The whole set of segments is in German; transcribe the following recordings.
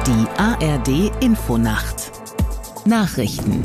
Die ARD Infonacht Nachrichten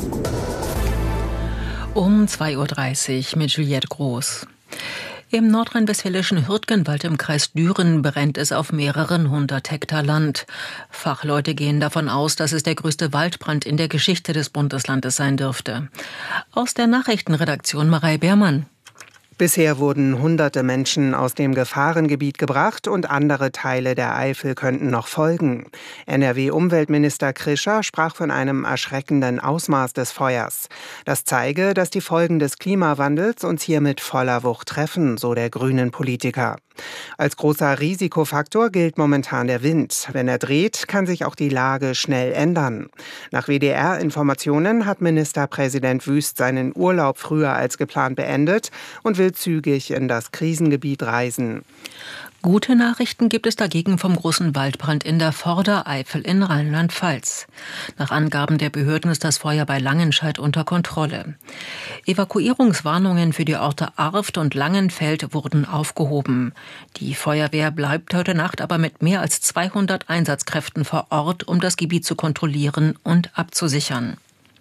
um 2:30 Uhr mit Juliette Groß. Im nordrhein-westfälischen Hürtgenwald im Kreis Düren brennt es auf mehreren 100 Hektar Land. Fachleute gehen davon aus, dass es der größte Waldbrand in der Geschichte des Bundeslandes sein dürfte. Aus der Nachrichtenredaktion Marei Beermann. Bisher wurden hunderte Menschen aus dem Gefahrengebiet gebracht und andere Teile der Eifel könnten noch folgen. NRW-Umweltminister Krischer sprach von einem erschreckenden Ausmaß des Feuers. Das zeige, dass die Folgen des Klimawandels uns hier mit voller Wucht treffen, so der grünen Politiker. Als großer Risikofaktor gilt momentan der Wind. Wenn er dreht, kann sich auch die Lage schnell ändern. Nach WDR-Informationen hat Ministerpräsident Wüst seinen Urlaub früher als geplant beendet und will zügig in das Krisengebiet reisen. Gute Nachrichten gibt es dagegen vom großen Waldbrand in der Vordereifel in Rheinland-Pfalz. Nach Angaben der Behörden ist das Feuer bei Langenscheidt unter Kontrolle. Evakuierungswarnungen für die Orte Arft und Langenfeld wurden aufgehoben. Die Feuerwehr bleibt heute Nacht aber mit mehr als 200 Einsatzkräften vor Ort, um das Gebiet zu kontrollieren und abzusichern.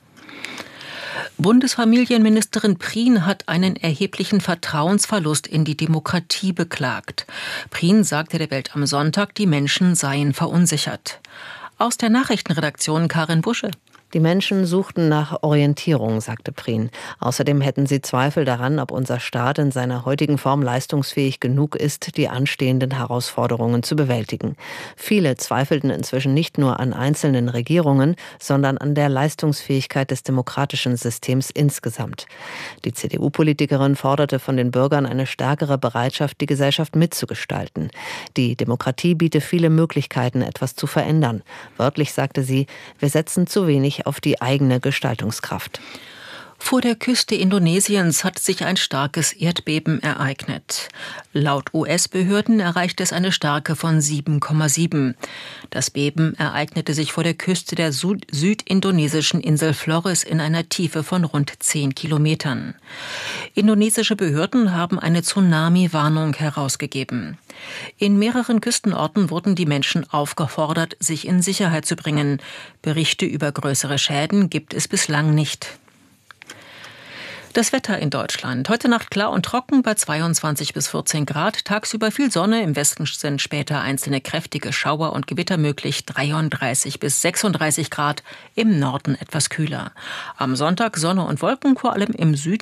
Bundesfamilienministerin Prien hat einen erheblichen Vertrauensverlust in die Demokratie beklagt. Prien sagte der Welt am Sonntag, die Menschen seien verunsichert. Aus der Nachrichtenredaktion Karin Busche. Die Menschen suchten nach Orientierung, sagte Prien. Außerdem hätten sie Zweifel daran, ob unser Staat in seiner heutigen Form leistungsfähig genug ist, die anstehenden Herausforderungen zu bewältigen. Viele zweifelten inzwischen nicht nur an einzelnen Regierungen, sondern an der Leistungsfähigkeit des demokratischen Systems insgesamt. Die CDU-Politikerin forderte von den Bürgern eine stärkere Bereitschaft, die Gesellschaft mitzugestalten. Die Demokratie biete viele Möglichkeiten, etwas zu verändern. Wörtlich sagte sie, wir setzen zu wenig auf die eigene Gestaltungskraft. Vor der Küste Indonesiens hat sich ein starkes Erdbeben ereignet. Laut US-Behörden erreichte es eine Stärke von 7,7. Das Beben ereignete sich vor der Küste der südindonesischen Insel Flores in einer Tiefe von rund 10 Kilometern. Indonesische Behörden haben eine Tsunami-Warnung herausgegeben. In mehreren Küstenorten wurden die Menschen aufgefordert, sich in Sicherheit zu bringen. Berichte über größere Schäden gibt es bislang nicht. Das Wetter in Deutschland. Heute Nacht klar und trocken bei 22 bis 14 Grad. Tagsüber viel Sonne. Im Westen sind später einzelne kräftige Schauer und Gewitter möglich. 33 bis 36 Grad. Im Norden etwas kühler. Am Sonntag Sonne und Wolken, vor allem im Süden.